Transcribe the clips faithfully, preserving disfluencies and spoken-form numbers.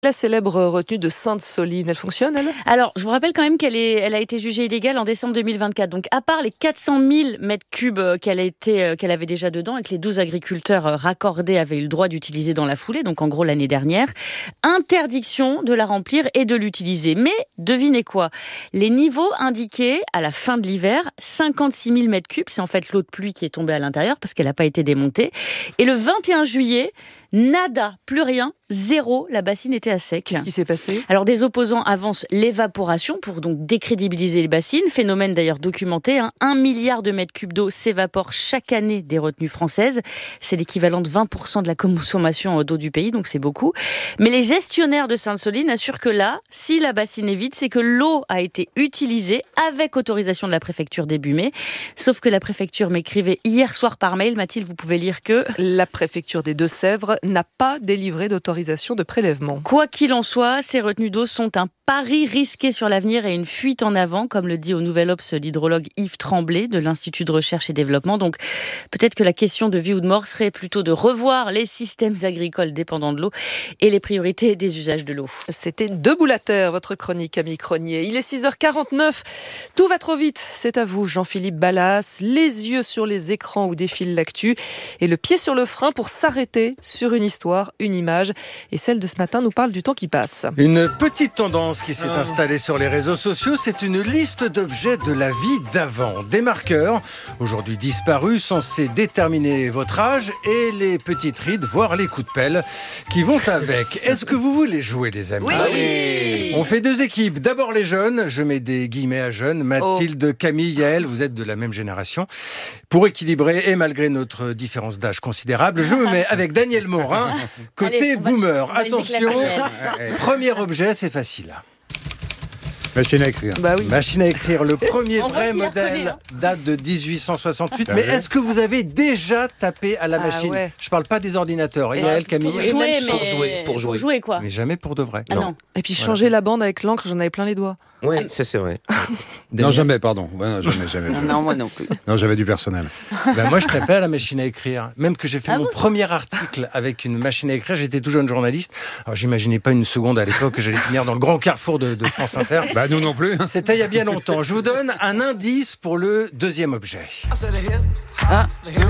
La célèbre retenue de Sainte-Soline, elle fonctionne, elle ? Alors, je vous rappelle quand même qu'elle est, elle a été jugée illégale en décembre deux mille vingt-quatre. Donc, à part les quatre cent mille mètres cubes qu'elle a été, qu'elle avait déjà dedans et que les douze agriculteurs raccordés avaient eu le droit d'utiliser dans la foulée, donc en gros l'année dernière, interdiction de la remplir et de l'utiliser. Mais, devinez quoi ? Les niveaux indiqués à la fin de l'hiver, cinquante-six mille mètres cubes, c'est en fait l'eau de pluie qui est tombée à l'intérieur parce qu'elle n'a pas été démontée. Et le vingt et un juillet, nada, plus rien, zéro, la bassine était à sec. Qu'est-ce qui s'est passé ? Alors des opposants avancent l'évaporation pour donc décrédibiliser les bassines, phénomène d'ailleurs documenté, hein. Un milliard de mètres cubes d'eau s'évapore chaque année des retenues françaises, c'est l'équivalent de vingt pour cent de la consommation d'eau du pays, donc c'est beaucoup. Mais les gestionnaires de Sainte-Soline assurent que là, si la bassine est vide, c'est que l'eau a été utilisée avec autorisation de la préfecture début mai, sauf que la préfecture m'écrivait hier soir par mail, Mathilde, vous pouvez lire que... La préfecture des Deux-Sèvres n'a pas délivré d'autorisation de prélèvement. Quoi qu'il en soit, ces retenues d'eau sont un pari risqué sur l'avenir et une fuite en avant, comme le dit au Nouvel Obs l'hydrologue Yves Tremblay de l'Institut de recherche et développement. Donc peut-être que la question de vie ou de mort serait plutôt de revoir les systèmes agricoles dépendants de l'eau et les priorités des usages de l'eau. C'était Debout la Terre, votre chronique, Camille Cronier. Il est six heures quarante-neuf. Tout va trop vite. C'est à vous, Jean-Philippe Ballas. Les yeux sur les écrans où défile l'actu et le pied sur le frein pour s'arrêter sur une histoire, une image. Et celle de ce matin nous parle du temps qui passe. Une petite tendance qui s'est installée sur les réseaux sociaux, c'est une liste d'objets de la vie d'avant. Des marqueurs, aujourd'hui disparus, censés déterminer votre âge et les petites rides, voire les coups de pelle qui vont avec. Est-ce que vous voulez jouer, les amis ? Oui. On fait deux équipes. D'abord les jeunes, je mets des guillemets à jeunes. Mathilde, oh. Camille, Yael, vous êtes de la même génération. Pour équilibrer et malgré notre différence d'âge considérable, je me mets avec Daniel Morin, côté Allez, boomer. Va, Attention, premier objet, c'est facile. Machine à écrire. Bah oui. Machine à écrire, le premier On vrai modèle hein. date de dix-huit cent soixante-huit. Mais est-ce que vous avez déjà tapé à la ah machine ? ouais. Je parle pas des ordinateurs. Et Yael, Camille ? Pour jouer, mais... pour jouer, pour jouer. Pour jouer quoi. Mais jamais pour de vrai. Ah non. Et puis changer voilà. la bande avec l'encre, j'en avais plein les doigts. Oui, ça c'est vrai. Non, jamais, pardon. Ouais, non, jamais, jamais, jamais. Non, moi non plus. Non, j'avais du personnel. Ben moi, je tapais à la machine à écrire. Même que j'ai fait ah mon bon premier article avec une machine à écrire, j'étais tout jeune journaliste. Alors, j'imaginais pas une seconde à l'époque que j'allais finir dans le grand carrefour de, de France Inter. Bah, nous non plus. C'était il y a bien longtemps. Je vous donne un indice pour le deuxième objet. Ah.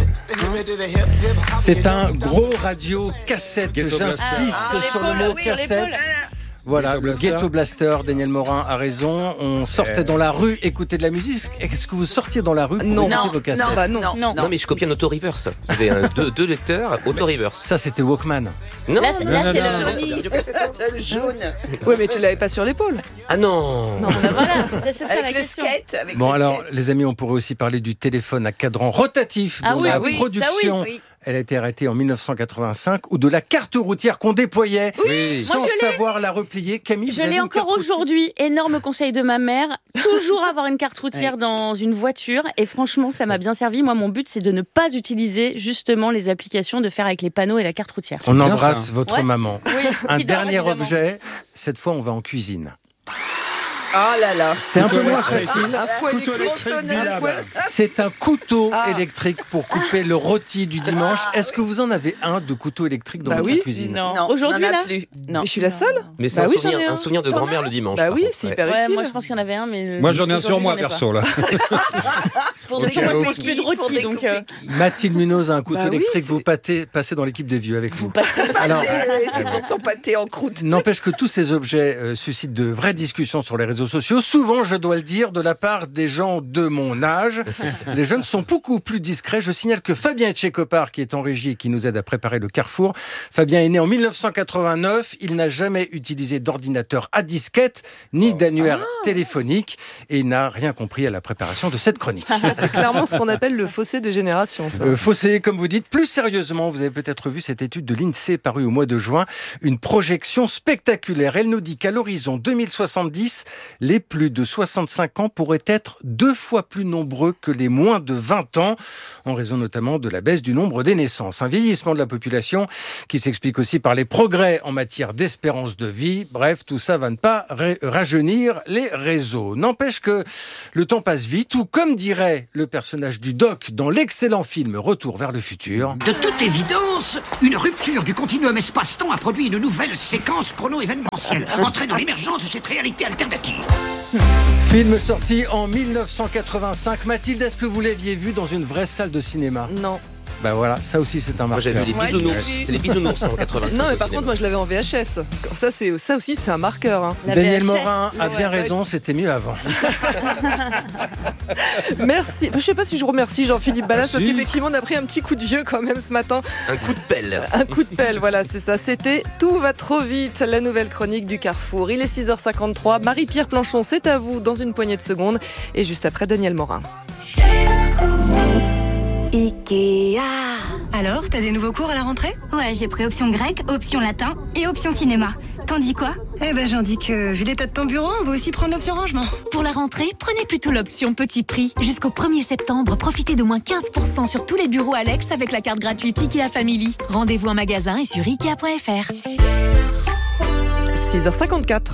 C'est un gros radio cassette. J'insiste ah, sur le mot oui, cassette. Voilà, le Ghetto Blaster, Daniel Morin a raison. On sortait dans la rue écouter de la musique. Est-ce que vous sortiez dans la rue pour non, écouter non, vos cassettes ? non, bah non, non, non. Non, mais je copie un auto-reverse. Vous avez un, deux, deux lecteurs auto-reverse. Ça, c'était Walkman. Non, là, c'est, non, là, non, c'est non, le non, le jaune. Oui, mais tu l'avais pas sur l'épaule. Ah non. Non, bah voilà, c'est, c'est ça avec la le question. skate, avec Bon, le alors, skate. les amis, on pourrait aussi parler du téléphone à cadran rotatif Ah dont oui, la oui, production... ça oui, oui. Elle a été arrêtée en dix-neuf cent quatre-vingt-cinq, ou de la carte routière qu'on déployait Oui. sans Moi, je savoir la replier. Camille, Je vous avez l'ai une encore carte routière ? aujourd'hui. Énorme conseil de ma mère. Toujours avoir une carte routière dans une voiture. Et franchement, ça m'a bien servi. Moi, mon but, c'est de ne pas utiliser justement les applications de faire avec les panneaux et la carte routière. On bien, embrasse ça. votre Ouais. maman. Oui, Un qui dort, dernier évidemment. objet, cette fois on va en cuisine. Oh là là. C'est un peu moins facile. Un fouet Couteau électrique. électrique Un fouet. C'est un couteau Ah. électrique pour couper le rôti du dimanche. Est-ce que vous en avez un de couteau électrique dans Bah votre oui. cuisine ? Non. Non, Aujourd'hui, on en a là plus. Non. Mais je suis la seule. Mais c'est Bah un, oui, j'en ai souvenir, un. un souvenir de T'en grand-mère le dimanche. Bah par oui, contre, c'est ouais. hyper Ouais, utile. moi je pense qu'il y en avait un, mais Moi, j'en ai un sur aujourd'hui, moi, j'en ai pas. perso, là. Pour Pour dire que moi je découper mange plus de qui, pour rôti, donc découper euh, qui. Mathilde Munoz a un couteau Bah oui, électrique. c'est- Vous pâtez, passez dans l'équipe des vieux avec vous. vous passez. Alors, Eh, C'est pour son pâté en croûte. n'empêche que tous ces objets euh, suscitent de vraies discussions sur les réseaux sociaux. Souvent, je dois le dire, de la part des gens de mon âge. Les jeunes sont beaucoup plus discrets. Je signale que Fabien Etchekopar, qui est en régie et qui nous aide à préparer le carrefour, Fabien est né en mille neuf cent quatre-vingt-neuf. Il n'a jamais utilisé d'ordinateur à disquette, ni d'annuaire téléphonique. Et il n'a rien compris à la préparation de cette chronique. C'est clairement ce qu'on appelle le fossé des générations, ça. Euh, Fossé, comme vous dites. Plus sérieusement, vous avez peut-être vu cette étude de l'INSEE parue au mois de juin, une projection spectaculaire. Elle nous dit qu'à l'horizon deux mille soixante-dix, les plus de soixante-cinq ans pourraient être deux fois plus nombreux que les moins de vingt ans, en raison notamment de la baisse du nombre des naissances. Un vieillissement de la population qui s'explique aussi par les progrès en matière d'espérance de vie. Bref, tout ça va ne pas ra- rajeunir les réseaux. N'empêche que le temps passe vite, ou comme dirait le personnage du Doc dans l'excellent film Retour vers le futur. De toute évidence, une rupture du continuum espace-temps a produit une nouvelle séquence chrono-événementielle, entraînant l'émergence de cette réalité alternative. Film sorti en dix-neuf cent quatre-vingt-cinq. Mathilde, est-ce que vous l'aviez vu dans une vraie salle de cinéma ? Non. Ben voilà, ça aussi c'est un Moi marqueur. j'avais vu les Moi, je bisounours. l'ai vu. C'est les bisounours en quatre-vingt-cinq. Non, mais au par cinéma. contre, moi je l'avais en V H S. Ça, c'est, ça aussi, c'est un marqueur. Hein. La Daniel V H S. Morin a Ouais, bien ouais. raison, c'était mieux avant. Merci. Enfin, je sais pas si je vous remercie, Jean-Philippe Ballas, parce Si. qu'effectivement, on a pris un petit coup de vieux quand même ce matin. Un coup de pelle. Un coup de pelle, voilà, c'est ça. C'était Tout va trop vite, la nouvelle chronique du Carrefour. Il est six heures cinquante-trois. Marie-Pierre Planchon, c'est à vous dans une poignée de secondes. Et juste après, Daniel Morin. Ikea. Alors, t'as des nouveaux cours à la rentrée? Ouais, j'ai pris option grec, option latin et option cinéma. T'en dis quoi? Eh ben, j'en dis que, vu l'état de ton bureau, on va aussi prendre l'option rangement. Pour la rentrée, prenez plutôt l'option petit prix. Jusqu'au premier septembre, profitez de moins quinze pour cent sur tous les bureaux Alex avec la carte gratuite Ikea Family. Rendez-vous en magasin et sur ikea point f r. six heures cinquante-quatre.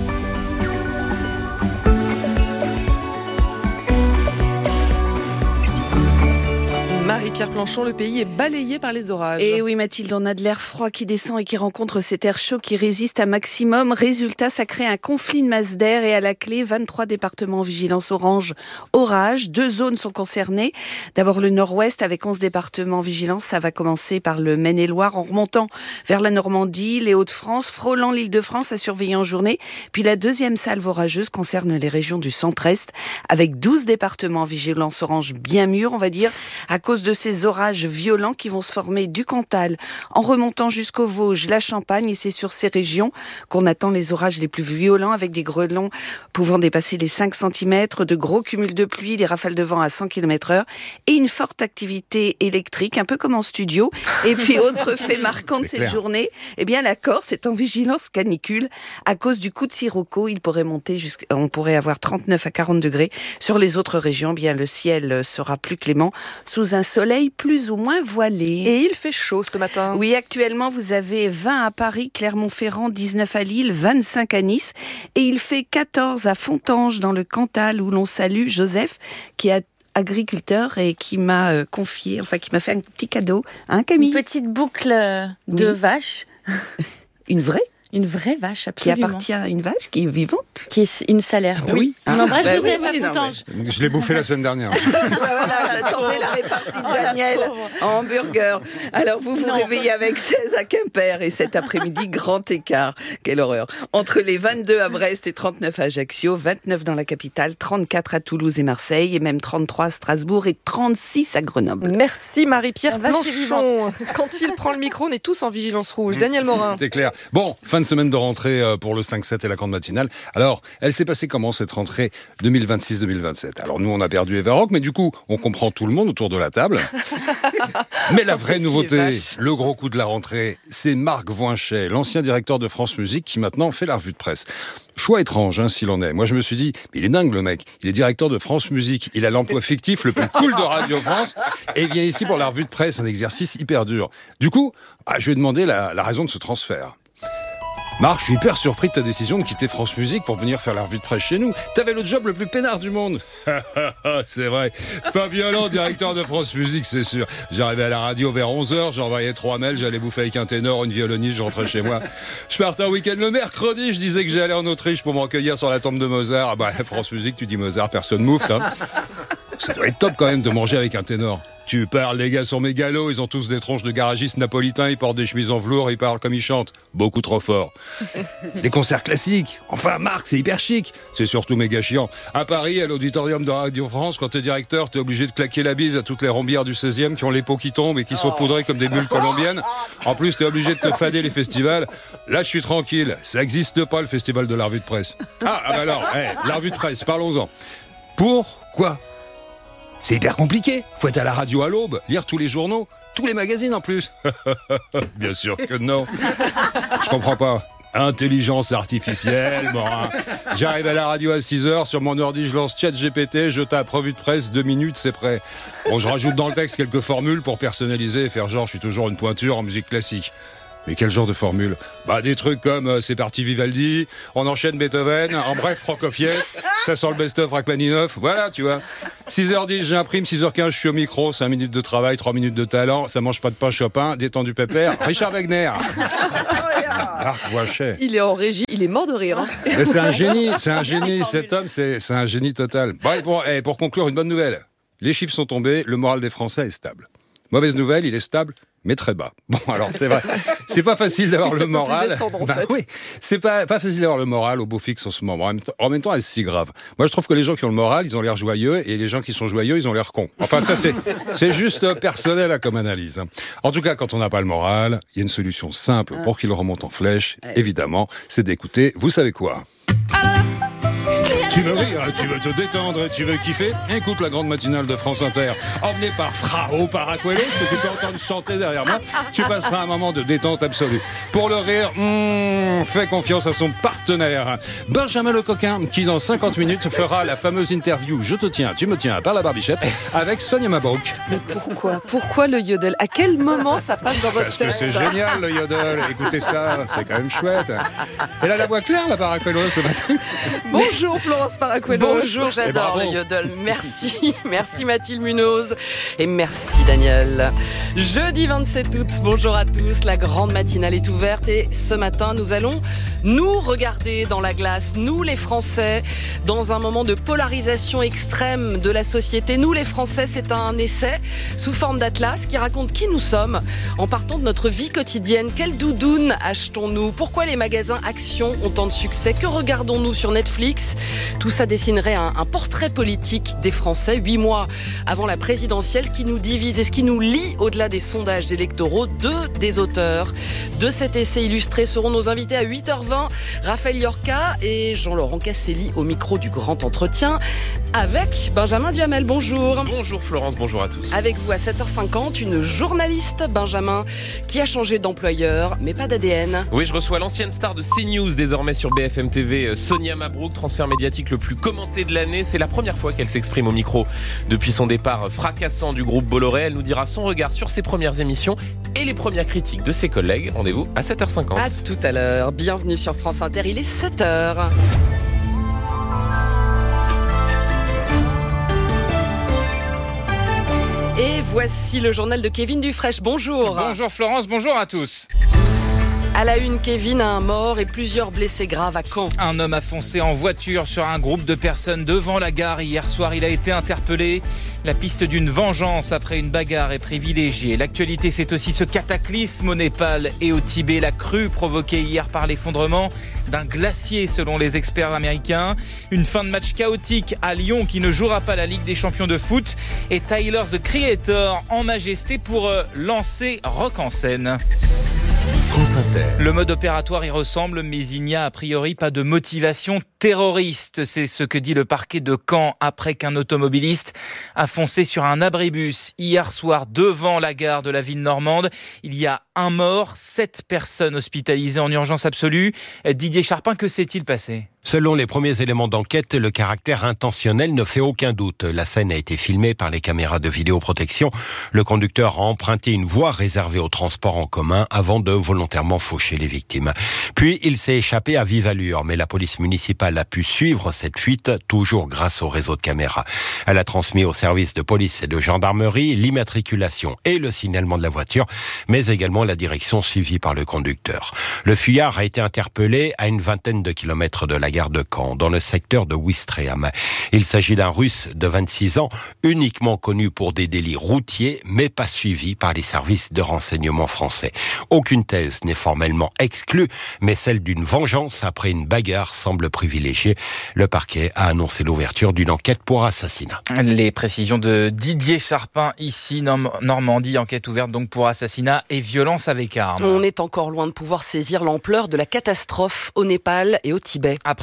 Marie-Pierre Planchon, le pays est balayé par les orages. Et oui Mathilde, on a de l'air froid qui descend et qui rencontre cet air chaud qui résiste à maximum. Résultat, ça crée un conflit de masse d'air et à la clé, vingt-trois départements en vigilance orange orage. Deux zones sont concernées. D'abord le nord-ouest avec onze départements en vigilance. Ça va commencer par le Maine-et-Loire en remontant vers la Normandie, les Hauts-de-France, frôlant l'Île-de-France à surveiller en journée. Puis la deuxième salve orageuse concerne les régions du centre-est avec douze départements en vigilance orange bien mûrs, on va dire, à cause de ces orages violents qui vont se former du Cantal en remontant jusqu'aux Vosges, la Champagne, et c'est sur ces régions qu'on attend les orages les plus violents avec des grêlons pouvant dépasser les cinq centimètres, de gros cumuls de pluie, des rafales de vent à cent kilomètres heure et une forte activité électrique, un peu comme en studio. Et puis autre fait marquant de cette clair. journée, eh bien la Corse est en vigilance canicule à cause du coup de sirocco. Il pourrait monter jusqu'à, on pourrait avoir trente-neuf à quarante degrés. Sur les autres régions, eh bien le ciel sera plus clément sous un soleil plus ou moins voilé. Et il fait chaud ce matin. Oui, actuellement, vous avez vingt à Paris, Clermont-Ferrand, dix-neuf à Lille, vingt-cinq à Nice. Et il fait quatorze à Fontanges, dans le Cantal, où l'on salue Joseph, qui est agriculteur et qui m'a euh, confié, enfin, qui m'a fait un petit cadeau. Hein, Camille? Une petite boucle de Oui. vache. Une vraie? Une vraie vache, Qui absolument. appartient à une vache qui est vivante? Qui est une salaire. Ah oui. On embrasse Bah Joseph oui, à oui, non, Fontanges. Je l'ai bouffé la semaine dernière. Voilà, j'attendais la répartie de Daniel en hamburger. Alors vous vous Non. réveillez avec seize à Quimper et cet après-midi, grand écart. Quelle horreur. Entre les vingt-deux à Brest et trente-neuf à Ajaccio, vingt-neuf dans la capitale, trente-quatre à Toulouse et Marseille et même trente-trois à Strasbourg et trente-six à Grenoble. Merci Marie-Pierre La vache est Planchon. Quand il prend le micro, on est tous en vigilance rouge. Daniel Morin. C'est clair. Bon, fin de semaine de rentrée euh, pour le cinq sept et la grande matinale. Alors, elle s'est passée comment cette rentrée deux mille vingt-six deux mille vingt-sept? Alors nous, on a perdu Eva Rock, mais du coup, on comprend tout le monde autour de la table. Mais la vraie Parce qu'il est nouveauté, vache. le gros coup de la rentrée, c'est Marc Voinchet, l'ancien directeur de France Musique, qui maintenant fait la revue de presse. Choix étrange, hein, s'il en est. Moi, je me suis dit, mais il est dingue, le mec. Il est directeur de France Musique. Il a l'emploi fictif le plus cool de Radio France. Et il vient ici pour la revue de presse, un exercice hyper dur. Du coup, ah, je lui ai demandé la, la raison de ce transfert. Marc, je suis hyper surpris de ta décision de quitter France Musique pour venir faire la revue de presse chez nous. T'avais le job le plus peinard du monde. C'est vrai. Pas violent, directeur de France Musique, c'est sûr. J'arrivais à la radio vers onze heures, j'envoyais trois mails, j'allais bouffer avec un ténor, une violoniste, je rentrais chez moi. Je partais un week-end le mercredi, je disais que j'allais en Autriche pour me recueillir sur la tombe de Mozart. Ah bah, France Musique, tu dis Mozart, personne mouffe, hein. Ça doit être top quand même de manger avec un ténor. Tu parles, les gars sont mégalos, ils ont tous des tronches de garagistes napolitains, ils portent des chemises en velours, ils parlent comme ils chantent. Beaucoup trop fort. Les concerts classiques. Enfin, Marc, c'est hyper chic. C'est surtout méga chiant. À Paris, à l'auditorium de Radio France, quand t'es directeur, t'es obligé de claquer la bise à toutes les rombières du seizième qui ont les peaux qui tombent et qui sont poudrées comme des mules colombiennes. En plus, t'es obligé de te fader les festivals. Là, je suis tranquille. Ça existe pas, le festival de la revue de presse. Ah, ah bah alors, hey, la revue de presse, parlons-en. Pourquoi ? C'est hyper compliqué. Faut être à la radio à l'aube, lire tous les journaux, tous les magazines en plus. Bien sûr que non. Je comprends pas. Intelligence artificielle, bon, hein. J'arrive à la radio à six heures, sur mon ordi je lance ChatGPT, je tape revue de presse, deux minutes, c'est prêt. Bon, je rajoute dans le texte quelques formules pour personnaliser et faire genre je suis toujours une pointure en musique classique. Mais quel genre de formule ? Bah des trucs comme euh, c'est parti Vivaldi, on enchaîne Beethoven, en bref Prokofiev, ça sent le best-of Rachmaninoff, voilà tu vois. six heures dix j'imprime, six heures quinze je suis au micro, cinq minutes de travail, trois minutes de talent, ça mange pas de pain Chopin, détendu pépère, Richard Wagner. Marc Voinchet. Il est en régie, il est mort de rire. Hein. Mais c'est un génie, c'est un génie, cet homme c'est, c'est un génie total. Bon, et pour, et pour conclure, une bonne nouvelle, les chiffres sont tombés, le moral des Français est stable. Mauvaise nouvelle, il est stable, mais très bas. Bon, alors c'est vrai, c'est pas facile d'avoir le moral. Descendre, en bah, fait. Oui, c'est pas, pas facile d'avoir le moral au beau fixe en ce moment. En même temps, en même temps, est-ce si grave ? Moi, je trouve que les gens qui ont le moral, ils ont l'air joyeux, et les gens qui sont joyeux, ils ont l'air cons. Enfin, ça, c'est, c'est juste personnel hein, comme analyse. En tout cas, quand on n'a pas le moral, il y a une solution simple pour qu'il remonte en flèche. Évidemment, c'est d'écouter, vous savez quoi ? Tu veux rire, tu veux te détendre, tu veux kiffer ? Écoute la grande matinale de France Inter, emmenée par Frao Paracuelos, que tu peux entendre chanter derrière moi. Tu passeras un moment de détente absolue. Pour le rire, hmm, fais confiance à son partenaire, Benjamin Lecoquin, qui dans cinquante minutes fera la fameuse interview « Je te tiens, tu me tiens » par la barbichette avec Sonia Mabrouk. Mais pourquoi ? Pourquoi le yodel ? À quel moment ça passe dans votre Parce tête ? que c'est génial le yodel, écoutez ça, c'est quand même chouette. Elle a la voix claire, la Paracuelos, ce matin. Bonjour Florence Paracuelos. Bonjour, j'adore le yodel. Merci, merci Mathilde Munoz et merci Daniel. Jeudi vingt-sept août, bonjour à tous. La grande matinale est ouverte et ce matin, nous allons nous regarder dans la glace, nous les Français, dans un moment de polarisation extrême de la société. Nous les Français, c'est un essai sous forme d'atlas qui raconte qui nous sommes en partant de notre vie quotidienne. Quelle doudoune achetons-nous ? Pourquoi les magasins Action ont tant de succès ? Que regardons-nous sur Netflix ? Tout ça dessinerait un, un portrait politique des Français, huit mois avant la présidentielle, ce qui nous divise et ce qui nous lie au-delà des sondages électoraux. Deux des auteurs de cet essai illustré seront nos invités à huit heures vingt, Raphaël Yorka et Jean-Laurent Casselli au micro du Grand Entretien avec Benjamin Duhamel. Bonjour. Bonjour Florence, bonjour à tous. Avec vous à sept heures cinquante, une journaliste, Benjamin, qui a changé d'employeur, mais pas d'A D N. Oui, je reçois l'ancienne star de CNews, désormais sur B F M T V, Sonia Mabrouk, transfert médiatique le plus commenté de l'année. C'est la première fois qu'elle s'exprime au micro depuis son départ fracassant du groupe Bolloré. Elle nous dira son regard sur ses premières émissions et les premières critiques de ses collègues. Rendez-vous à sept heures cinquante. À tout à l'heure. Bienvenue sur France Inter, il est sept heures. Et voici le journal de Kevin Dufresne. Bonjour. Bonjour Florence, bonjour à tous. À la une, Kevin, un mort et plusieurs blessés graves à Caen. Un homme a foncé en voiture sur un groupe de personnes devant la gare hier soir. Il a été interpellé. La piste d'une vengeance après une bagarre est privilégiée. L'actualité, c'est aussi ce cataclysme au Népal et au Tibet. La crue provoquée hier par l'effondrement d'un glacier selon les experts américains. Une fin de match chaotique à Lyon qui ne jouera pas la Ligue des champions de foot. Et Tyler, the Creator, en majesté pour euh, lancer Rock en scène. France Inter. Le mode opératoire y ressemble, mais il n'y a a priori pas de motivation terroriste. C'est ce que dit le parquet de Caen après qu'un automobiliste a foncé sur un abribus hier soir devant la gare de la ville normande. Il y a un mort, sept personnes hospitalisées en urgence absolue. Didier Charpin, que s'est-il passé ? Selon les premiers éléments d'enquête, le caractère intentionnel ne fait aucun doute. La scène a été filmée par les caméras de vidéoprotection. Le conducteur a emprunté une voie réservée au transport en commun avant de volontairement faucher les victimes. Puis, il s'est échappé à vive allure, mais la police municipale a pu suivre cette fuite, toujours grâce au réseau de caméras. Elle a transmis aux services de police et de gendarmerie l'immatriculation et le signalement de la voiture, mais également la direction suivie par le conducteur. Le fuyard a été interpellé à une vingtaine de kilomètres de la gare de Caen, dans le secteur de Ouistreham. Il s'agit d'un Russe de vingt-six ans, uniquement connu pour des délits routiers, mais pas suivi par les services de renseignement français. Aucune thèse n'est formellement exclue, mais celle d'une vengeance après une bagarre semble privilégiée. Le parquet a annoncé l'ouverture d'une enquête pour assassinat. Les précisions de Didier Charpin, ici, Normandie, enquête ouverte donc pour assassinat et violence avec arme. On est encore loin de pouvoir saisir l'ampleur de la catastrophe au Népal et au Tibet. Après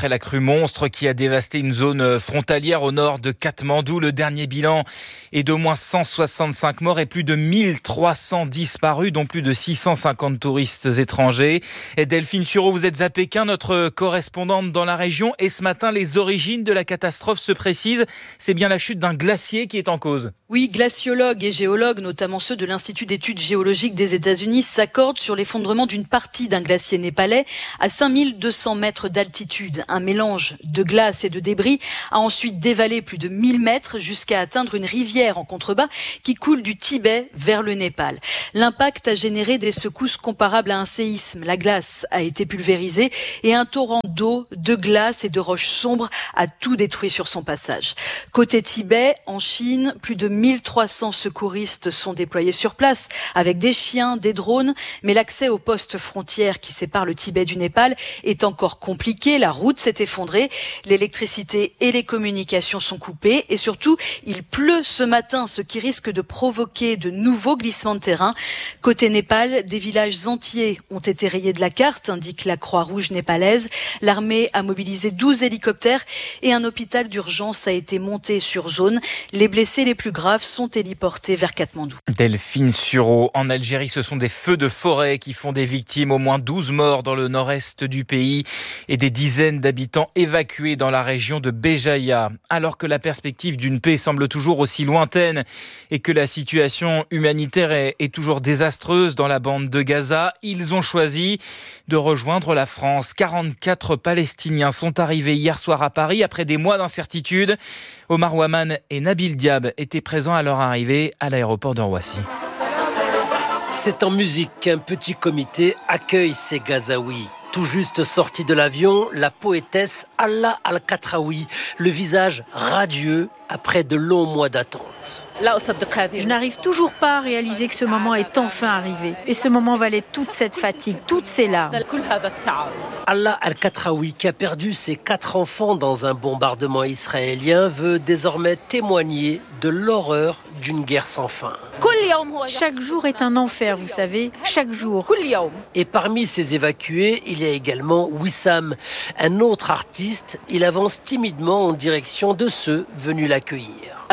après la crue monstre qui a dévasté une zone frontalière au nord de Katmandou. Le dernier bilan est d'au moins cent soixante-cinq morts et plus de mille trois cents disparus, dont plus de six cent cinquante touristes étrangers. Et Delphine Sureau, vous êtes à Pékin, notre correspondante dans la région. Et ce matin, les origines de la catastrophe se précisent. C'est bien la chute d'un glacier qui est en cause. Oui, glaciologues et géologues, notamment ceux de l'Institut d'études géologiques des États-Unis, s'accordent sur l'effondrement d'une partie d'un glacier népalais à cinq mille deux cents mètres d'altitude. Un mélange de glace et de débris a ensuite dévalé plus de mille mètres jusqu'à atteindre une rivière en contrebas qui coule du Tibet vers le Népal. L'impact a généré des secousses comparables à un séisme. La glace a été pulvérisée et un torrent d'eau, de glace et de roches sombres a tout détruit sur son passage. Côté Tibet, en Chine, plus de mille trois cents secouristes sont déployés sur place avec des chiens, des drones, mais l'accès au poste frontière qui sépare le Tibet du Népal est encore compliqué. La route s'est effondrée, l'électricité et les communications sont coupées et surtout, il pleut ce matin, ce qui risque de provoquer de nouveaux glissements de terrain. Côté Népal, des villages entiers ont été rayés de la carte, indique la Croix-Rouge népalaise. L'armée a mobilisé douze hélicoptères et un hôpital d'urgence a été monté sur zone. Les blessés les plus graves sont héliportés vers Katmandou. Delphine Sureau, en Algérie, ce sont des feux de forêt qui font des victimes, au moins douze morts dans le nord-est du pays et des dizaines d'habitants évacués dans la région de Béjaïa. Alors que la perspective d'une paix semble toujours aussi lointaine et que la situation humanitaire est, est toujours désastreuse dans la bande de Gaza, ils ont choisi de rejoindre la France. quarante-quatre Palestiniens sont arrivés hier soir à Paris après des mois d'incertitude. Omar Ouaman et Nabil Diab étaient présents à leur arrivée à l'aéroport de Roissy. C'est en musique qu'un petit comité accueille ces Gazaouis. Tout juste sortie de l'avion, la poétesse Alla Al-Katraoui, le visage radieux après de longs mois d'attente. Je n'arrive toujours pas à réaliser que ce moment est enfin arrivé. Et ce moment valait toute cette fatigue, toutes ces larmes. Alla Al-Katraoui, qui a perdu ses quatre enfants dans un bombardement israélien, veut désormais témoigner de l'horreur d'une guerre sans fin. Chaque jour est un enfer, vous savez, chaque jour. Et parmi ces évacués, il y a également Wissam, un autre artiste. Il avance timidement en direction de ceux venus l'accueillir.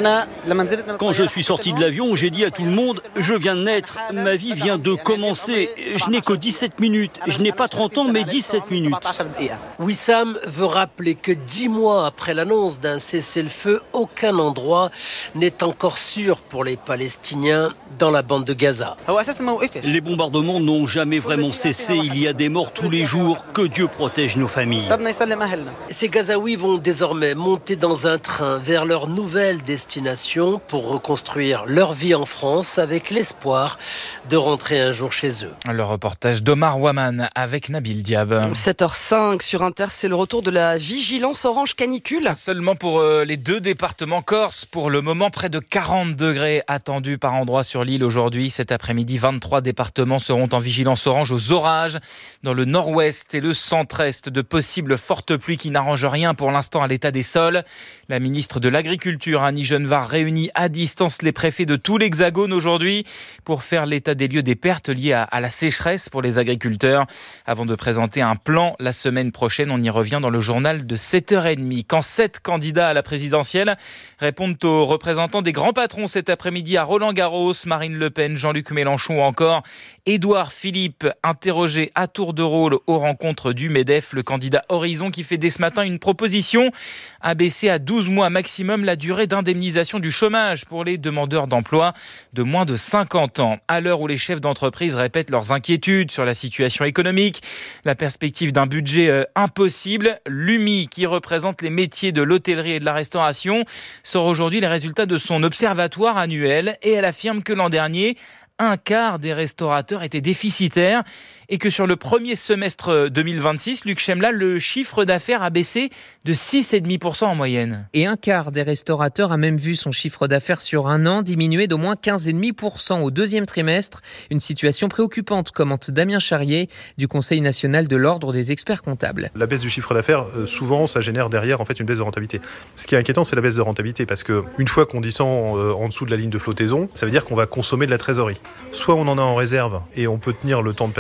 Quand je suis sorti de l'avion, j'ai dit à tout le monde « Je viens de naître, ma vie vient de commencer. Je n'ai que dix-sept minutes. Je n'ai pas trente ans, mais dix-sept minutes. » Wissam veut rappeler que dix mois après l'annonce d'un cessez-le-feu, aucun endroit n'est encore sûr pour les Palestiniens dans la bande de Gaza. Les bombardements n'ont jamais vraiment cessé. Il y a des morts tous les jours. Que Dieu protège nos familles. Ces Gazaouis vont désormais monter dans un train vers leur nouvelle destination destination pour reconstruire leur vie en France avec l'espoir de rentrer un jour chez eux. Le reportage d'Omar Ouaman avec Nabil Diab. sept heures cinq sur Inter, c'est le retour de la vigilance orange canicule. Seulement pour euh, les deux départements corses. Pour le moment, près de quarante degrés attendus par endroit sur l'île aujourd'hui. Cet après-midi, vingt-trois départements seront en vigilance orange aux orages. Dans le nord-ouest et le centre-est, de possibles fortes pluies qui n'arrangent rien pour l'instant à l'état des sols. La ministre de l'Agriculture, Annie Genevard, réunit à distance les préfets de tout l'Hexagone aujourd'hui pour faire l'état des lieux des pertes liées à, à la sécheresse pour les agriculteurs. Avant de présenter un plan la semaine prochaine, on y revient dans le journal de sept heures trente. Quand sept candidats à la présidentielle répondent aux représentants des grands patrons cet après-midi à Roland-Garros, Marine Le Pen, Jean-Luc Mélenchon ou encore Édouard Philippe, interrogé à tour de rôle aux rencontres du MEDEF, le candidat Horizon qui fait dès ce matin une proposition, abaisser à douze mois maximum la durée d'indemnisation du chômage pour les demandeurs d'emploi de moins de cinquante ans. À l'heure où les chefs d'entreprise répètent leurs inquiétudes sur la situation économique, la perspective d'un budget euh, impossible, l'U M I, qui représente les métiers de l'hôtellerie et de la restauration, sort aujourd'hui les résultats de son observatoire annuel et elle affirme que l'an dernier, un quart des restaurateurs étaient déficitaires et que sur le premier semestre deux mille vingt-six, Luc Chemla, le chiffre d'affaires a baissé de six virgule cinq pour cent en moyenne. Et un quart des restaurateurs a même vu son chiffre d'affaires sur un an diminuer d'au moins quinze virgule cinq pour cent au deuxième trimestre. Une situation préoccupante, commente Damien Charrier du Conseil national de l'Ordre des experts comptables. La baisse du chiffre d'affaires, souvent, ça génère derrière en fait une baisse de rentabilité. Ce qui est inquiétant, c'est la baisse de rentabilité parce que une fois qu'on descend en dessous de la ligne de flottaison, ça veut dire qu'on va consommer de la trésorerie. Soit on en a en réserve et on peut tenir le temps de passer la période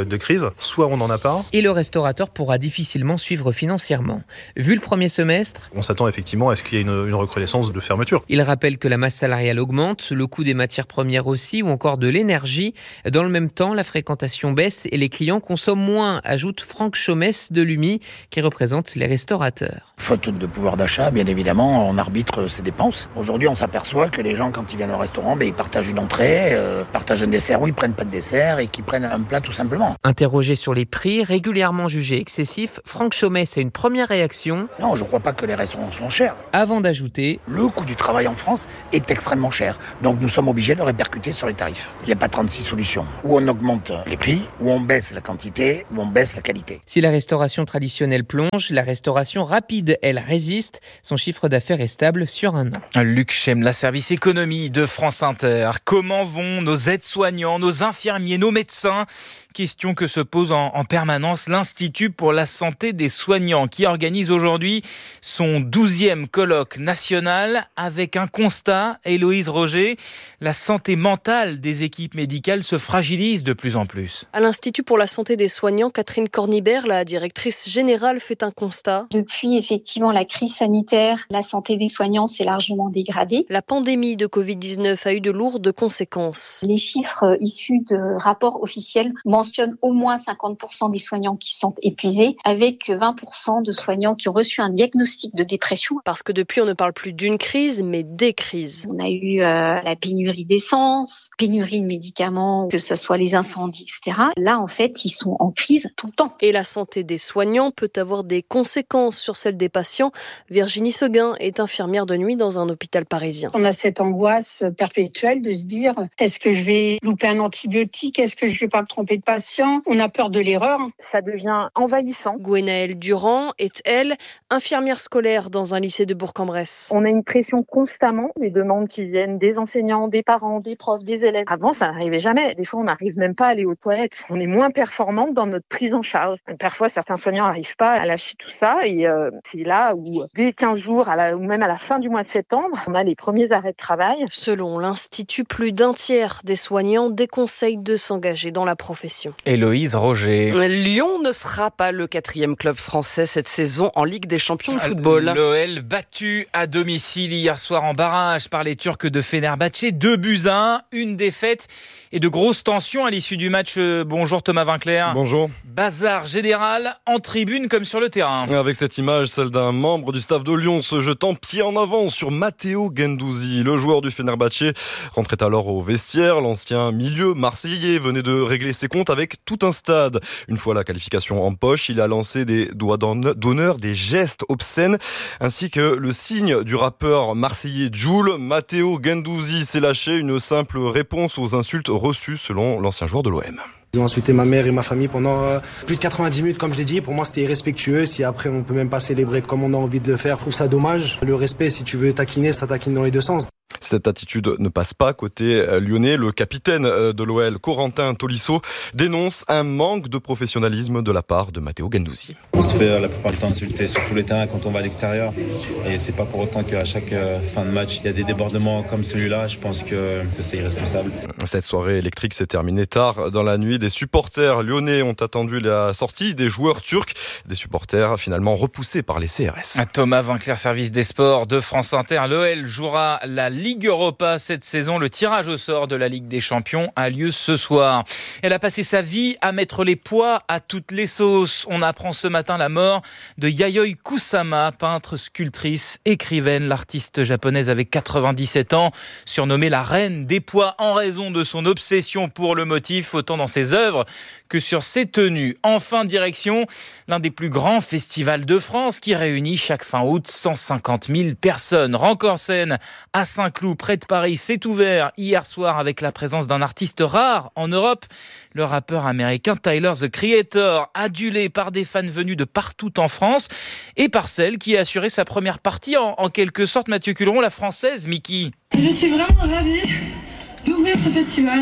période de crise, soit on n'en a pas. Et le restaurateur pourra difficilement suivre financièrement. Vu le premier semestre, on s'attend effectivement à ce qu'il y ait une, une recrudescence de fermeture. Il rappelle que la masse salariale augmente, le coût des matières premières aussi, ou encore de l'énergie. Dans le même temps, la fréquentation baisse et les clients consomment moins, ajoute Franck Chaumès de l'U M I, qui représente les restaurateurs. Faute de pouvoir d'achat, bien évidemment, on arbitre ses dépenses. Aujourd'hui, on s'aperçoit que les gens, quand ils viennent au restaurant, ben, ils partagent une entrée, euh, partagent un dessert ou ils prennent pas de dessert et qu'ils prennent un plat tout simplement. Interrogé sur les prix, régulièrement jugés excessifs, Franck Chaumès a une première réaction. Non, je ne crois pas que les restaurants sont chers. Avant d'ajouter, le coût du travail en France est extrêmement cher. Donc nous sommes obligés de le répercuter sur les tarifs. Il n'y a pas trente-six solutions. Ou on augmente les prix, ou on baisse la quantité, ou on baisse la qualité. Si la restauration traditionnelle plonge, la restauration rapide, elle résiste. Son chiffre d'affaires est stable sur un an. Luc Chem, la service économie de France Inter. Comment vont nos aides-soignants, nos infirmiers, nos médecins ? Question que se pose en, en permanence l'Institut pour la santé des soignants qui organise aujourd'hui son douzième colloque national avec un constat, Héloïse Roger, la santé mentale des équipes médicales se fragilise de plus en plus. À l'Institut pour la santé des soignants, Catherine Cornibert, la directrice générale, fait un constat. Depuis effectivement la crise sanitaire, la santé des soignants s'est largement dégradée. La pandémie de covid dix-neuf a eu de lourdes conséquences. Les chiffres issus de rapports officiels mentionnent au moins cinquante pour cent des soignants qui sont épuisés, avec vingt pour cent de soignants qui ont reçu un diagnostic de dépression. Parce que depuis, on ne parle plus d'une crise, mais des crises. On a eu euh, la pénurie d'essence, pénurie de médicaments, que ce soit les incendies, et cetera. Là, en fait, ils sont en crise tout le temps. Et la santé des soignants peut avoir des conséquences sur celle des patients. Virginie Seguin est infirmière de nuit dans un hôpital parisien. On a cette angoisse perpétuelle de se dire, est-ce que je vais louper un antibiotique? Est-ce que je vais pas me tromper de patient? On a peur de l'erreur. Ça devient envahissant. Gwenaëlle Durand est, elle, infirmière scolaire dans un lycée de Bourg-en-Bresse. On a une pression constamment, des demandes qui viennent des enseignants, des parents, des profs, des élèves. Avant, ça n'arrivait jamais. Des fois, on n'arrive même pas à aller aux toilettes. On est moins performante dans notre prise en charge. Parfois, certains soignants n'arrivent pas à lâcher tout ça et euh, c'est là où, dès quinze jours, à la, ou même à la fin du mois de septembre, on a les premiers arrêts de travail. Selon l'Institut, plus d'un tiers des soignants déconseillent de s'engager dans la profession. Héloïse Roger. Lyon ne sera pas le quatrième club français cette saison en Ligue des champions de football. L'O L battu à domicile hier soir en barrage par les Turcs de Fenerbahçe. Deux buts à un, une défaite et de grosses tensions à l'issue du match. Bonjour Thomas Vinclair. Bonjour. Bazar général en tribune comme sur le terrain. Avec cette image, celle d'un membre du staff de Lyon se jetant pied en avant sur Matteo Guendouzi. Le joueur du Fenerbahçe rentrait alors au vestiaire. L'ancien milieu marseillais venait de régler ses comptes avec tout un stade. Une fois la qualification en poche, il a lancé des doigts d'honneur, des gestes obscènes, ainsi que le signe du rappeur marseillais Jul. Matteo Guendouzi s'est lâché une simple réponse aux insultes reçues selon l'ancien joueur de l'O M. Ils ont insulté ma mère et ma famille pendant euh, plus de quatre-vingt-dix minutes, comme je l'ai dit. Pour moi, c'était irrespectueux. Si après, on peut même pas célébrer comme on a envie de le faire, je trouve ça dommage. Le respect, si tu veux taquiner, ça taquine dans les deux sens. Cette attitude ne passe pas côté lyonnais. Le capitaine de l'O L, Corentin Tolisso, dénonce un manque de professionnalisme de la part de Matteo Guendouzi. On se fait la plupart du temps insulter sur tous les terrains quand on va à l'extérieur. Et c'est pas pour autant qu'à chaque fin de match, il y a des débordements comme celui-là. Je pense que, que c'est irresponsable. Cette soirée électrique s'est terminée tard dans la nuit. Des supporters lyonnais ont attendu la sortie des joueurs turcs. Des supporters finalement repoussés par les C R S. Thomas Vinclair, service des sports de France Inter. L'O L jouera la Ligue Europa cette saison. Le tirage au sort de la Ligue des Champions a lieu ce soir. Elle a passé sa vie à mettre les pois à toutes les sauces. On apprend ce matin la mort de Yayoi Kusama, peintre, sculptrice, écrivaine. L'artiste japonaise avait quatre-vingt-dix-sept ans, surnommée la reine des pois en raison de son obsession pour le motif, autant dans ses œuvres que sur ses tenues. Enfin, direction l'un des plus grands festivals de France qui réunit chaque fin août cent cinquante mille personnes. Rancorsène à Saint-Cloud, près de Paris, s'est ouvert hier soir avec la présence d'un artiste rare en Europe, le rappeur américain Tyler, The Creator, adulé par des fans venus de partout en France et par celle qui a assuré sa première partie en, en quelque sorte, Mathieu Culeron, la française Miki. Je suis vraiment ravie d'ouvrir ce festival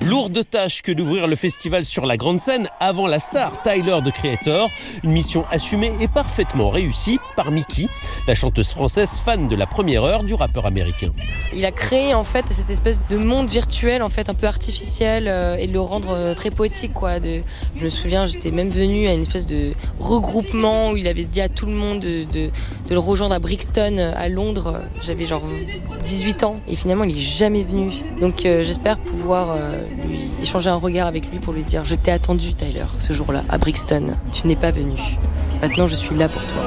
Lourde tâche que d'ouvrir le festival sur la grande scène avant la star Tyler, the Creator. Une mission assumée et parfaitement réussie par Miki, la chanteuse française fan de la première heure du rappeur américain. Il a créé en fait cette espèce de monde virtuel en fait un peu artificiel euh, et de le rendre euh, très poétique quoi. De, je me souviens, j'étais même venue à une espèce de regroupement où il avait dit à tout le monde de, de, de le rejoindre à Brixton à Londres. J'avais genre dix-huit ans et finalement il est jamais venu. Donc euh, j'espère pouvoir euh, lui échanger un regard avec lui pour lui dire je t'ai attendu Tyler ce jour-là à Brixton, tu n'es pas venu, maintenant je suis là pour toi.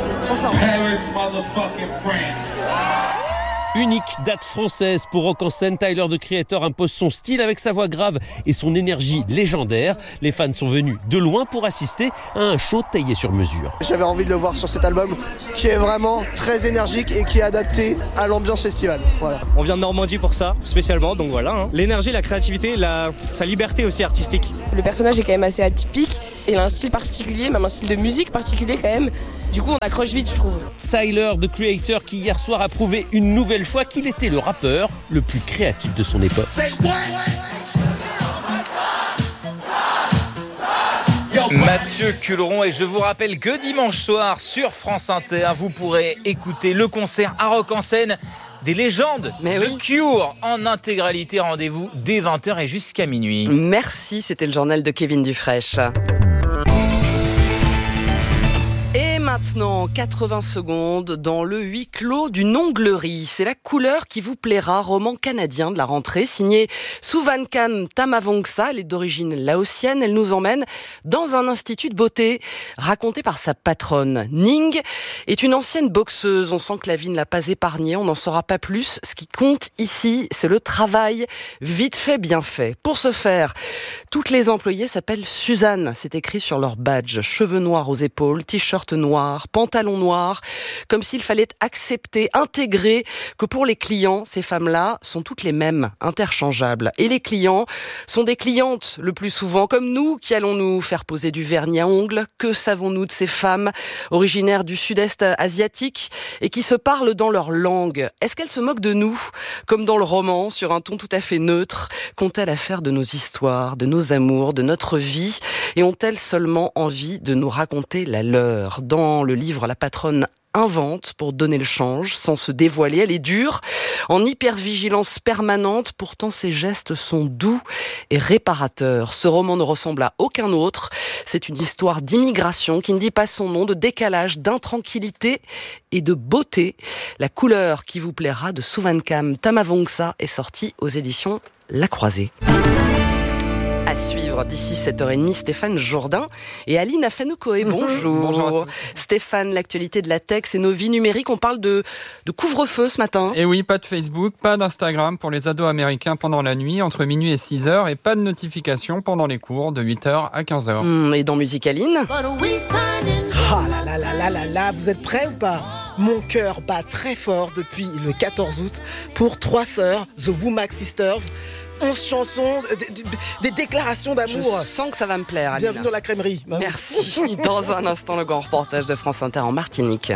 Unique date française pour Rock en scène, Tyler, the Creator impose son style avec sa voix grave et son énergie légendaire. Les fans sont venus de loin pour assister à un show taillé sur mesure. J'avais envie de le voir sur cet album qui est vraiment très énergique et qui est adapté à l'ambiance festival. Voilà. On vient de Normandie pour ça, spécialement, donc voilà. Hein. L'énergie, la créativité, la... sa liberté aussi artistique. Le personnage est quand même assez atypique, il a un style particulier, même un style de musique particulier quand même. Du coup, on accroche vite, je trouve. Tyler, the Creator, qui hier soir a prouvé une nouvelle fois qu'il était le rappeur le plus créatif de son époque. Mathieu Culeron, et je vous rappelle que dimanche soir sur France Inter, vous pourrez écouter le concert à Rock en scène des légendes, Mais The oui. Cure en intégralité. Rendez-vous dès vingt heures et jusqu'à minuit. Merci, c'était le journal de Kevin Dufresne. Et maintenant, quatre-vingts secondes dans le huis clos d'une onglerie. C'est la couleur qui vous plaira, roman canadien de la rentrée, signé Suvankam Tamavongsa. Elle est d'origine laotienne. Elle nous emmène dans un institut de beauté raconté par sa patronne. Ning est une ancienne boxeuse. On sent que la vie ne l'a pas épargnée. On n'en saura pas plus. Ce qui compte ici, c'est le travail vite fait, bien fait. Pour ce faire, toutes les employées s'appellent Suzanne. C'est écrit sur leur badge. Cheveux noirs aux épaules, t-shirt noir, pantalon noir, comme s'il fallait accepter, intégrer que pour les clients, ces femmes-là sont toutes les mêmes, interchangeables. Et les clients sont des clientes, le plus souvent, comme nous, qui allons nous faire poser du vernis à ongles. Que savons-nous de ces femmes originaires du sud-est asiatique et qui se parlent dans leur langue? Est-ce qu'elles se moquent de nous, comme dans le roman, sur un ton tout à fait neutre? Qu'ont-elles à faire de nos histoires, de nos amours, de notre vie? Et ont-elles seulement envie de nous raconter la leur? Dans le livre, la patronne invente pour donner le change, sans se dévoiler. Elle est dure, en hypervigilance permanente. Pourtant, ses gestes sont doux et réparateurs. Ce roman ne ressemble à aucun autre. C'est une histoire d'immigration qui ne dit pas son nom, de décalage, d'intranquillité et de beauté. La couleur qui vous plaira de Suvankam Tamavongsa est sortie aux éditions La Croisée. À suivre d'ici sept heures trente, Stéphane Jourdain et Aline Afenoukoé. Bonjour. Bonjour à tous. Stéphane, l'actualité de la tech, c'est nos vies numériques. On parle de, de couvre-feu ce matin. Et oui, pas de Facebook, pas d'Instagram pour les ados américains pendant la nuit, entre minuit et six heures, et pas de notification pendant les cours de huit heures à quinze heures. Mmh, et dans Musique Aline? Ah là là là là là là, vous êtes prêts ou pas? Mon cœur bat très fort depuis le quatorze août pour trois sœurs, The Womack Sisters. onze chansons, des, des déclarations d'amour. Je sens que ça va me plaire, Alina. Bienvenue dans la crèmerie. Merci. Dans un instant, le grand reportage de France Inter en Martinique.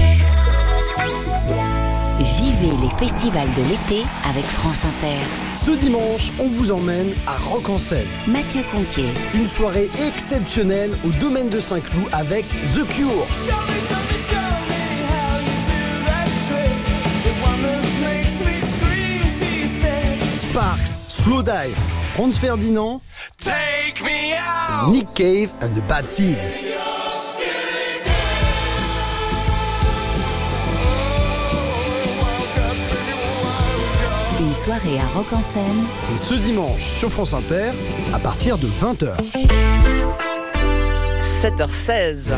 Vivez les festivals de l'été avec France Inter. Ce dimanche, on vous emmène à Rock en scène. Mathieu Conquet. Une soirée exceptionnelle au domaine de Saint-Cloud avec The Cure. Show me, show me, show me how you do that trick. The one that makes me scream, she said. Sparks, Slow Dive, Franz Ferdinand, Take me out. Nick Cave and the Bad Seeds. Une soirée à Rock en scène. C'est ce dimanche sur France Inter à partir de vingt heures. sept heures seize.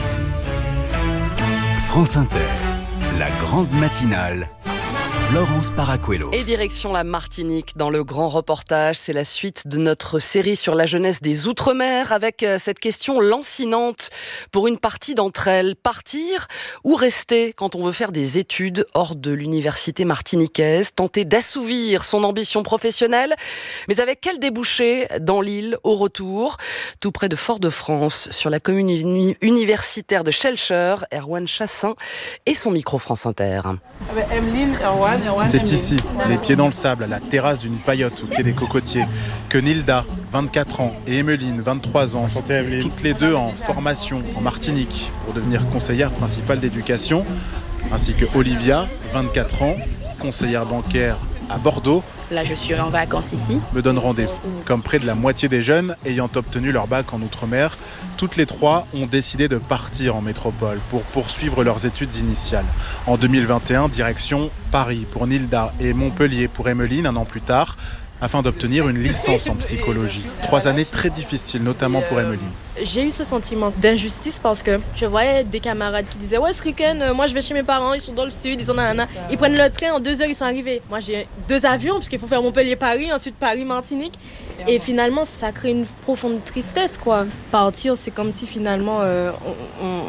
France Inter, la grande matinale. Florence Paracuelos. Et direction la Martinique dans le grand reportage. C'est la suite de notre série sur la jeunesse des Outre-mer avec cette question lancinante pour une partie d'entre elles. Partir ou rester quand on veut faire des études hors de l'université martiniquaise, tenter d'assouvir son ambition professionnelle, mais avec quel débouché dans l'île au retour, tout près de Fort-de-France, sur la commune uni- universitaire de Schellcher. Erwan Chassin et son micro France Inter. Emeline, Erwan, C'est ici, les pieds dans le sable, à la terrasse d'une paillote au pied des cocotiers, que Nilda, vingt-quatre ans, et Emeline, vingt-trois ans, toutes les deux en formation en Martinique pour devenir conseillère principale d'éducation, ainsi que Olivia, vingt-quatre ans, conseillère bancaire à Bordeaux. Là, je suis en vacances ici. Me donne rendez-vous. Comme près de la moitié des jeunes ayant obtenu leur bac en Outre-mer, toutes les trois ont décidé de partir en métropole pour poursuivre leurs études initiales. En deux mille vingt et un, direction Paris pour Nilda et Montpellier pour Emeline un an plus tard, afin d'obtenir une licence en psychologie. Trois années très difficiles, notamment pour Emeline. J'ai eu ce sentiment d'injustice parce que je voyais des camarades qui disaient « Ouais, ce week-end, moi je vais chez mes parents, ils sont dans le sud, ils sont nanana. » Ils prennent le train, en deux heures ils sont arrivés. Moi j'ai deux avions parce qu'il faut faire Montpellier-Paris, ensuite Paris-Martinique. Et finalement ça crée une profonde tristesse, quoi. Partir, c'est comme si finalement euh, on... on...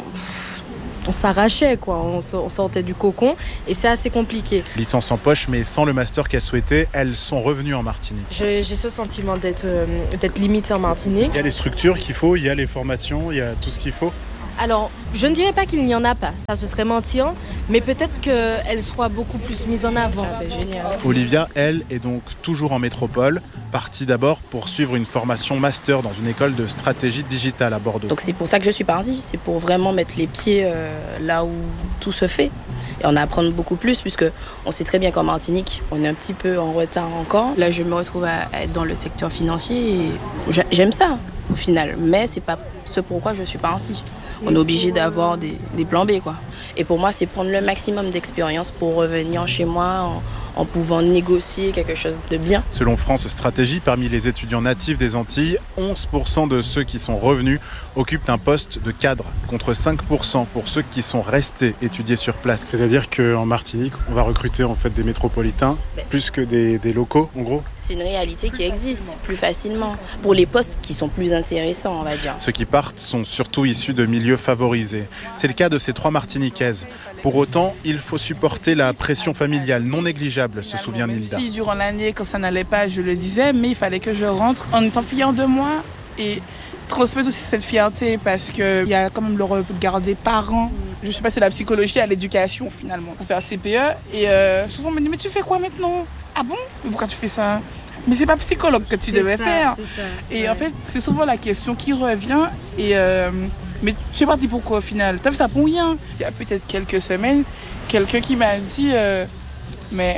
on s'arrachait, quoi. On sortait du cocon et c'est assez compliqué. Licence en poche, mais sans le master qu'elles souhaitaient, elles sont revenues en Martinique. J'ai, j'ai ce sentiment d'être, euh, d'être limitée en Martinique. Il y a les structures qu'il faut, il y a les formations, il y a tout ce qu'il faut. Alors, je ne dirais pas qu'il n'y en a pas, ça ce serait mentir, mais peut-être qu'elles soient beaucoup plus mises en avant. Ah, ben, génial. Olivia, elle, est donc toujours en métropole, partie d'abord pour suivre une formation master dans une école de stratégie digitale à Bordeaux. Donc c'est pour ça que je suis partie, c'est pour vraiment mettre les pieds euh, là où tout se fait et en apprendre beaucoup plus, puisque on sait très bien qu'en Martinique, on est un petit peu en retard encore. Là, je me retrouve à être dans le secteur financier et j'aime ça au final, mais c'est pas ce pourquoi je suis partie. On est obligé d'avoir des, des plans B, quoi. Et pour moi, c'est prendre le maximum d'expérience pour revenir chez moi en, en pouvant négocier quelque chose de bien. Selon France Stratégie, parmi les étudiants natifs des Antilles, onze pour cent de ceux qui sont revenus occupent un poste de cadre, contre cinq pour cent pour ceux qui sont restés étudier sur place. C'est-à-dire qu'en Martinique, on va recruter en fait des métropolitains ben, plus que des, des locaux, en gros. C'est une réalité qui existe plus facilement pour les postes qui sont plus intéressants, on va dire. Ceux qui partent sont surtout issus de milieux favorisés. C'est le cas de ces trois Martiniquaises. Pour autant, il faut supporter la pression familiale non négligeable, se souvient Nilda. Si durant l'année, quand ça n'allait pas, je le disais, mais il fallait que je rentre en étant fière de moi et transmettre aussi cette fierté parce qu'il y a quand même le regard des parents. Je suis passée de la psychologie à l'éducation finalement pour faire C P E et euh, souvent on me dit mais tu fais quoi maintenant ? Ah bon ? Mais pourquoi tu fais ça ? Mais c'est pas psychologue que tu c'est devais ça, faire. Et ouais. En fait, c'est souvent la question qui revient et euh, mais tu es parti pourquoi au final ? T'as fait ça pour rien. Il y a peut-être quelques semaines, quelqu'un qui m'a dit euh, mais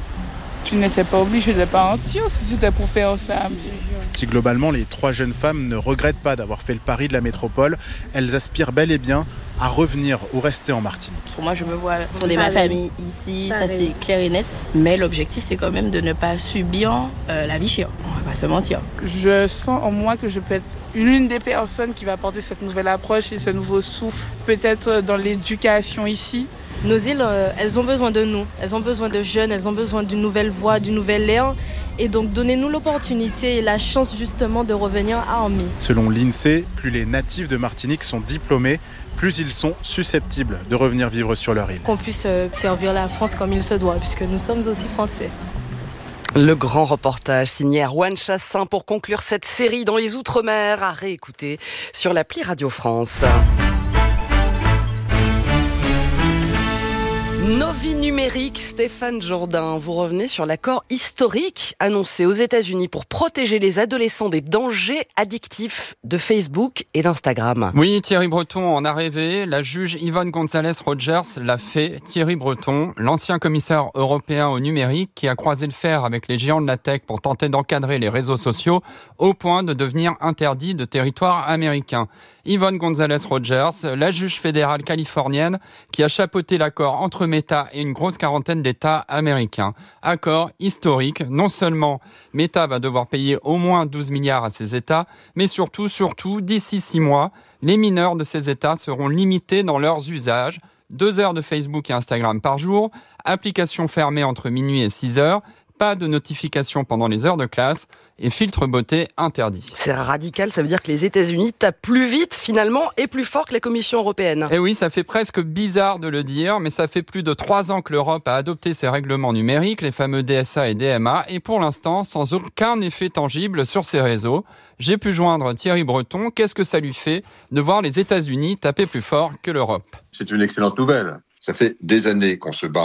tu n'étais pas obligé de partir si c'était pour faire ça. Si globalement les trois jeunes femmes ne regrettent pas d'avoir fait le pari de la métropole, elles aspirent bel et bien à revenir ou rester en Martinique. Pour moi, je me vois fonder ma famille ici, Pareil. Ça c'est clair et net. Mais l'objectif, c'est quand même de ne pas subir euh, la vie chère. On va pas se mentir. Je sens en moi que je peux être l'une des personnes qui va apporter cette nouvelle approche et ce nouveau souffle, peut-être dans l'éducation ici. Nos îles, euh, elles ont besoin de nous. Elles ont besoin de jeunes, elles ont besoin d'une nouvelle voix, d'une nouvelle ère. Et donc, donnez-nous l'opportunité et la chance justement de revenir à Ormy. Selon l'INSEE, plus les natifs de Martinique sont diplômés, plus ils sont susceptibles de revenir vivre sur leur île. Qu'on puisse euh, servir la France comme il se doit, puisque nous sommes aussi français. Le grand reportage signé Erwan Chassin pour conclure cette série dans les Outre-mer à réécouter sur l'appli Radio France. Nos vies numériques, Stéphane Jourdain, vous revenez sur l'accord historique annoncé aux États-Unis pour protéger les adolescents des dangers addictifs de Facebook et d'Instagram. Oui, Thierry Breton en a rêvé. La juge Yvonne González-Rogers l'a fait. Thierry Breton, l'ancien commissaire européen au numérique qui a croisé le fer avec les géants de la tech pour tenter d'encadrer les réseaux sociaux au point de devenir interdit de territoire américain. Yvonne González-Rogers, la juge fédérale californienne qui a chapeauté l'accord entre Meta et une grosse quarantaine d'États américains. Accord historique. Non seulement Meta va devoir payer au moins douze milliards à ces États, mais surtout, surtout, d'ici six mois, les mineurs de ces États seront limités dans leurs usages. Deux heures de Facebook et Instagram par jour, application fermée entre minuit et six heures, pas de notification pendant les heures de classe et filtre beauté interdit. C'est radical, ça veut dire que les États-Unis tapent plus vite finalement et plus fort que la Commission européenne. Et oui, ça fait presque bizarre de le dire, mais ça fait plus de trois ans que l'Europe a adopté ces règlements numériques, les fameux D S A et D M A, et pour l'instant sans aucun effet tangible sur ces réseaux. J'ai pu joindre Thierry Breton. Qu'est-ce que ça lui fait de voir les États-Unis taper plus fort que l'Europe ? C'est une excellente nouvelle. Ça fait des années qu'on se bat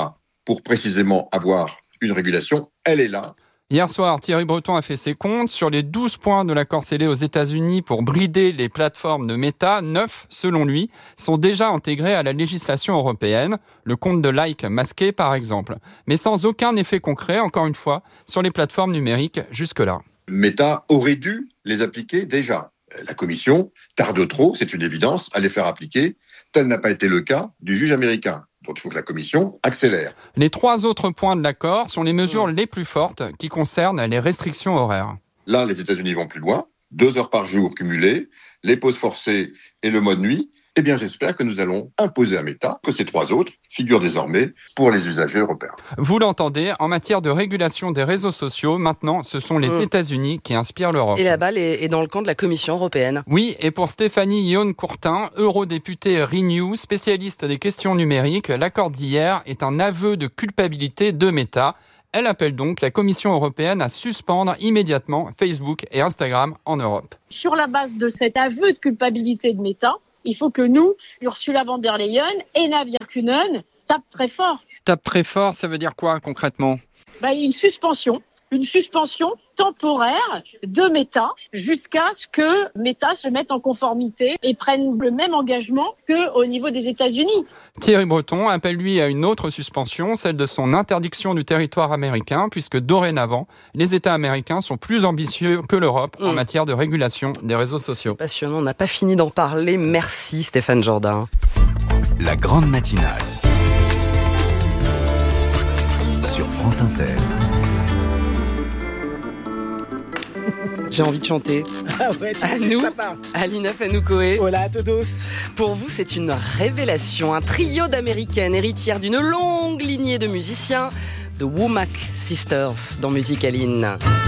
pour précisément avoir une régulation, elle est là. Hier soir, Thierry Breton a fait ses comptes. Sur les douze points de l'accord scellé aux États-Unis pour brider les plateformes de Meta, neuf, selon lui, sont déjà intégrés à la législation européenne. Le compte de like masqué, par exemple. Mais sans aucun effet concret, encore une fois, sur les plateformes numériques jusque-là. Meta aurait dû les appliquer déjà. La Commission tarde trop, c'est une évidence, à les faire appliquer. Tel n'a pas été le cas du juge américain. Donc il faut que la Commission accélère. Les trois autres points de l'accord sont les mesures les plus fortes qui concernent les restrictions horaires. Là, les États-Unis vont plus loin. Deux heures par jour cumulées, les pauses forcées et le mode nuit. Eh bien, j'espère que nous allons imposer à Meta que ces trois autres figurent désormais pour les usagers européens. Vous l'entendez, en matière de régulation des réseaux sociaux, maintenant, ce sont les mmh. États-Unis qui inspirent l'Europe. Et la balle est dans le camp de la Commission européenne. Oui, et pour Stéphanie Yonne-Courtin, eurodéputée Renew, spécialiste des questions numériques, l'accord d'hier est un aveu de culpabilité de Meta. Elle appelle donc la Commission européenne à suspendre immédiatement Facebook et Instagram en Europe. Sur la base de cet aveu de culpabilité de Meta, il faut que nous, Ursula von der Leyen et Ena Virkkunen, tapent très fort. Tape très fort, ça veut dire quoi concrètement ? Bah, une suspension, une suspension temporaire de Meta jusqu'à ce que Meta se mette en conformité et prenne le même engagement qu'au niveau des États-Unis. Thierry Breton appelle lui à une autre suspension, celle de son interdiction du territoire américain, puisque dorénavant, les États américains sont plus ambitieux que l'Europe mmh. en matière de régulation des réseaux sociaux. Passionnant, on n'a pas fini d'en parler. Merci Stéphane Jourdain. La grande matinale sur France Inter. J'ai envie de chanter. Ah ouais, tu à sais nous, que ça part. Alina Fenoukoé. Hola a todos. Pour vous, c'est une révélation. Un trio d'américaines héritières d'une longue lignée de musiciens, The Womack Sisters dans Musique Aline.